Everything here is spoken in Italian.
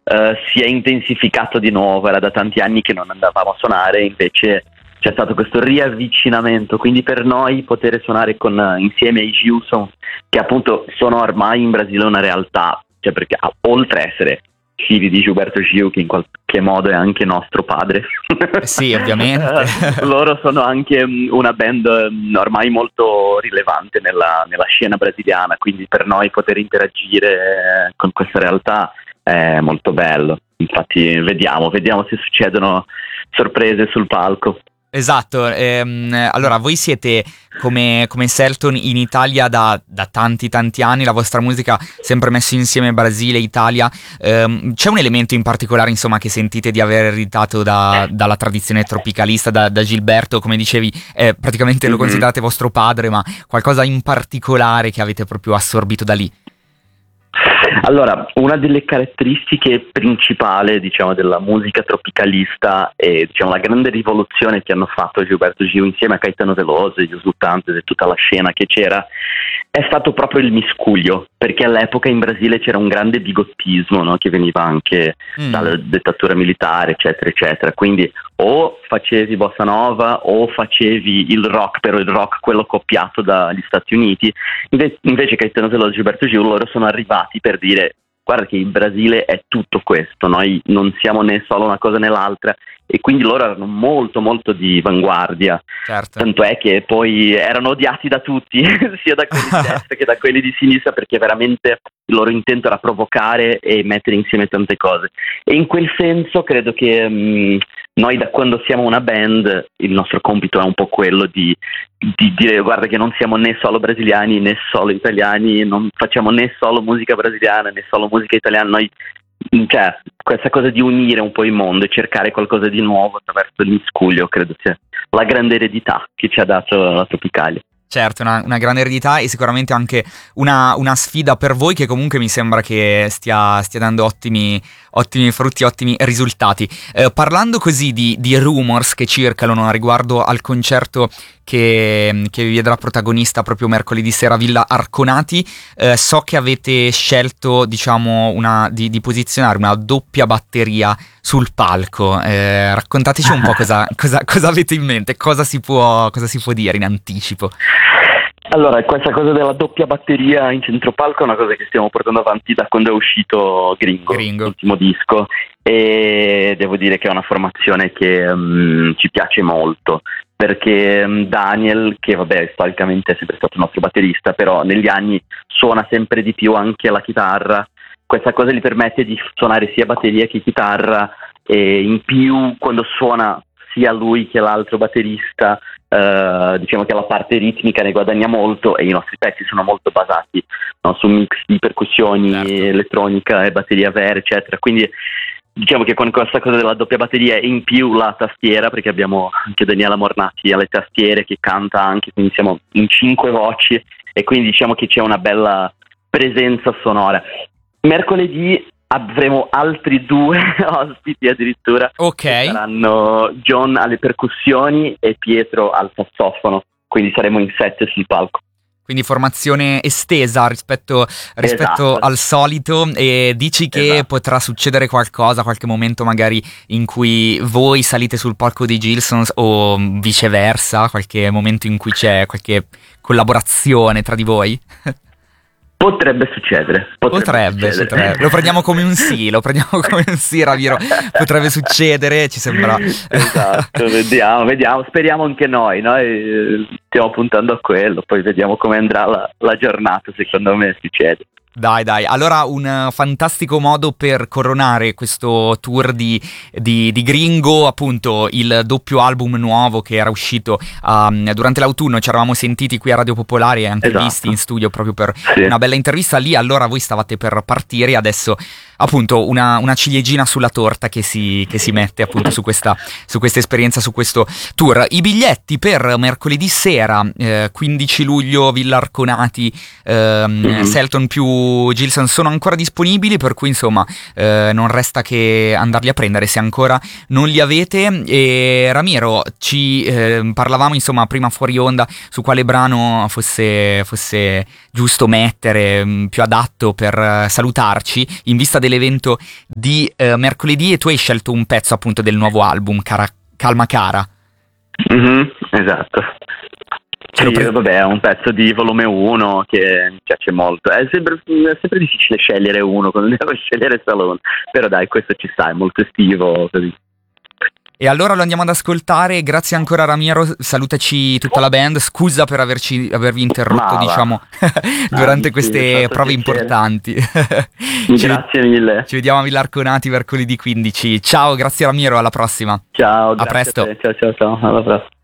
si è intensificato di nuovo. Era da tanti anni che non andavamo a suonare, invece c'è stato questo riavvicinamento, quindi per noi poter suonare insieme ai Gilson, che appunto sono ormai in Brasile una realtà, cioè perché oltre a essere figli di Gilberto Gil, che in qualche modo è anche nostro padre, sì, ovviamente, loro sono anche una band ormai molto rilevante nella scena brasiliana, quindi per noi poter interagire con questa realtà è molto bello. Infatti vediamo se succedono sorprese sul palco. Esatto, allora voi siete come Selton in Italia da tanti anni, la vostra musica sempre messa insieme Brasile, Italia. C'è un elemento in particolare, insomma, che sentite di aver ereditato dalla tradizione tropicalista, da Gilberto, come dicevi, praticamente lo considerate vostro padre, ma qualcosa in particolare che avete proprio assorbito da lì? Allora, una delle caratteristiche principali, diciamo, della musica tropicalista e, diciamo, la grande rivoluzione che hanno fatto Gilberto Gil insieme a Caetano Veloso, gli Esultantes e tutta la scena che c'era, è stato proprio il miscuglio, perché all'epoca in Brasile c'era un grande bigottismo, no? Che veniva anche dalla dittatura militare, eccetera, eccetera. Quindi o facevi bossa nova o facevi il rock, però il rock quello copiato dagli Stati Uniti. Invece Caetano Veloso e Gilberto Gil, loro sono arrivati per dire: guarda che il Brasile è tutto questo, noi non siamo né solo una cosa né l'altra, e quindi loro erano molto molto di vanguardia. Certo. Tanto è che poi erano odiati da tutti, sia da quelli di destra che da quelli di sinistra, perché veramente il loro intento era provocare e mettere insieme tante cose. E in quel senso credo che noi, da quando siamo una band, il nostro compito è un po' quello di dire: guarda che non siamo né solo brasiliani né solo italiani, non facciamo né solo musica brasiliana né solo musica italiana. Noi, cioè, questa cosa di unire un po' il mondo e cercare qualcosa di nuovo attraverso il miscuglio credo sia la grande eredità che ci ha dato la Tropicalia. Certo, una grande eredità e sicuramente anche una sfida per voi, che comunque mi sembra che stia dando ottimi frutti, ottimi risultati. Parlando così di rumors che circolano riguardo al concerto che vi vedrà protagonista proprio mercoledì sera a Villa Arconati, so che avete scelto, diciamo, di posizionare una doppia batteria sul palco. Raccontateci un po' cosa avete in mente, cosa si può dire in anticipo. Allora, questa cosa della doppia batteria in centropalco è una cosa che stiamo portando avanti da quando è uscito Gringo. L'ultimo disco, e devo dire che è una formazione che ci piace molto, perché Daniel, che vabbè storicamente è sempre stato il nostro batterista, però negli anni suona sempre di più anche la chitarra. Questa cosa gli permette di suonare sia batteria che chitarra, e in più quando suona sia lui che l'altro batterista, diciamo che la parte ritmica ne guadagna molto, e i nostri pezzi sono molto basati, no, su un mix di percussioni, certo, elettronica e batteria vera, eccetera. Quindi diciamo che con questa cosa della doppia batteria e in più la tastiera, perché abbiamo anche Daniela Mornati alle tastiere che canta anche, quindi siamo in 5 voci, e quindi diciamo che c'è una bella presenza sonora. Mercoledì avremo altri 2 ospiti addirittura. Ok. Saranno John alle percussioni e Pietro al sassofono, quindi saremo in 7 sul palco. Quindi formazione estesa rispetto esatto, al solito. E dici che esatto, potrà succedere qualcosa, qualche momento magari in cui voi salite sul palco dei Gilsons o viceversa, qualche momento in cui c'è qualche collaborazione tra di voi? Potrebbe succedere. Lo prendiamo come un sì, Raviro. Potrebbe succedere, ci sembra. Esatto, vediamo, speriamo anche noi stiamo puntando a quello, poi vediamo come andrà la giornata, secondo me succede. Dai, allora un fantastico modo per coronare questo tour di Gringo, appunto il doppio album nuovo che era uscito durante l'autunno. Ci eravamo sentiti qui a Radio Popolare e anche esatto, visti in studio proprio per una bella intervista lì. Allora voi stavate per partire e adesso appunto una ciliegina sulla torta che si mette appunto su questa esperienza, su questo tour. I biglietti per mercoledì sera 15 luglio Villa Arconati, Selton più Gilson sono ancora disponibili, per cui insomma non resta che andarli a prendere se ancora non li avete. E Ramiro, ci parlavamo insomma prima fuori onda su quale brano fosse giusto mettere più adatto per salutarci in vista delle dell'evento di mercoledì, e tu hai scelto un pezzo appunto del nuovo album, Calma Cara. Esatto. Sì, vabbè, è un pezzo di volume 1 che mi piace molto. È sempre difficile scegliere uno quando devo scegliere Stallone, però dai, questo ci sta, è molto estivo così. E allora lo andiamo ad ascoltare. Grazie ancora Ramiro, salutaci tutta la band, scusa per avervi interrotto durante queste prove importanti. Grazie mille. Ci vediamo a Villarconati mercoledì 15. Ciao, grazie Ramiro, alla prossima. Ciao, a presto. Ciao, alla prossima.